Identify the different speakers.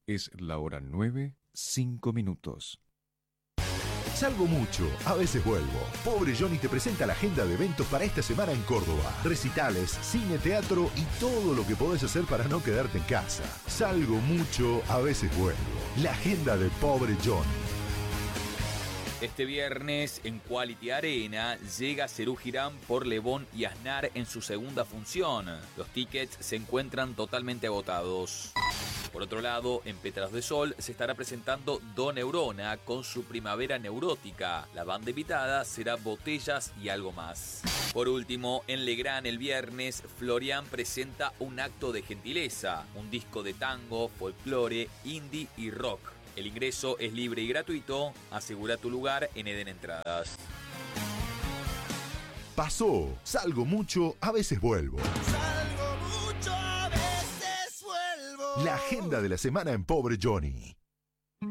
Speaker 1: Es la hora 9:05.
Speaker 2: Salgo mucho, a veces vuelvo. Pobre Johnny te presenta la agenda de eventos para esta semana en Córdoba. Recitales, cine, teatro y todo lo que podés hacer para no quedarte en casa. Salgo mucho, a veces vuelvo. La agenda de Pobre Johnny.
Speaker 3: Este viernes en Quality Arena llega Serú Girán por Lebón y Aznar en su segunda función. Los tickets se encuentran totalmente agotados. Por otro lado, en Petras de Sol se estará presentando Do Neurona con su Primavera Neurótica. La banda invitada será Botellas y algo más. Por último, en Legrand el viernes, Florian presenta Un acto de gentileza, un disco de tango, folclore, indie y rock. El ingreso es libre y gratuito. Asegura tu lugar en Eden Entradas.
Speaker 2: Pasó, salgo mucho, a veces vuelvo.
Speaker 4: Salgo mucho, a veces vuelvo.
Speaker 2: La agenda de la semana en Pobre Johnny.